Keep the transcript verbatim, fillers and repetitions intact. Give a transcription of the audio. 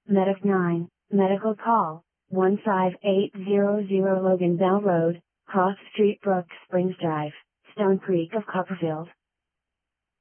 Medic nine, medical call, one five eight zero zero Logan Bell Road, Cross Street Brook Springs Drive, Stone Creek of Copperfield.